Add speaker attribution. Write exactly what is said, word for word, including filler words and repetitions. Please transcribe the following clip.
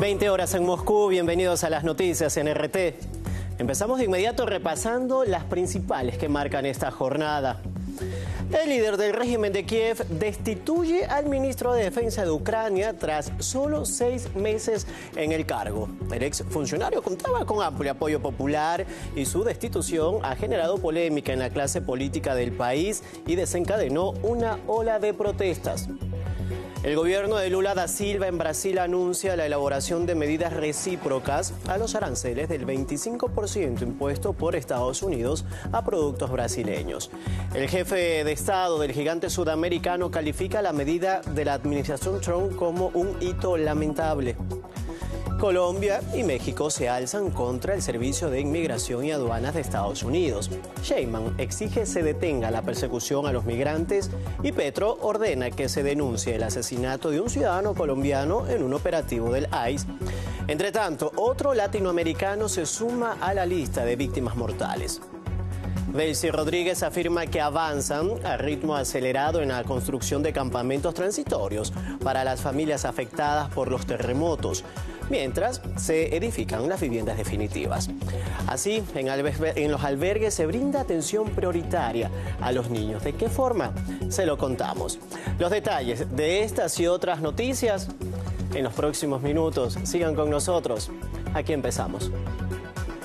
Speaker 1: veinte horas en Moscú, bienvenidos a las noticias en R T. Empezamos de inmediato repasando las principales que marcan esta jornada. El líder del régimen de Kiev destituye al ministro de Defensa de Ucrania tras solo seis meses en el cargo. El exfuncionario contaba con amplio apoyo popular y su destitución ha generado polémica en la clase política del país y desencadenó una ola de protestas. El gobierno de Lula da Silva en Brasil anuncia la elaboración de medidas recíprocas a los aranceles del veinticinco por ciento impuesto por Estados Unidos a productos brasileños. El jefe de Estado del gigante sudamericano califica la medida de la administración Trump como un hito lamentable. Colombia y México se alzan contra el Servicio de Inmigración y Aduanas de Estados Unidos. Sheinbaum exige se detenga la persecución a los migrantes y Petro ordena que se denuncie el asesinato de un ciudadano colombiano en un operativo del I C E. Entre tanto, otro latinoamericano se suma a la lista de víctimas mortales. Delcy Rodríguez afirma que avanzan a ritmo acelerado en la construcción de campamentos transitorios para las familias afectadas por los terremotos, mientras se edifican las viviendas definitivas. Así, en, en los albergues se brinda atención prioritaria a los niños. ¿De qué forma? Se lo contamos. Los detalles de estas y otras noticias en los próximos minutos. Sigan con nosotros. Aquí empezamos.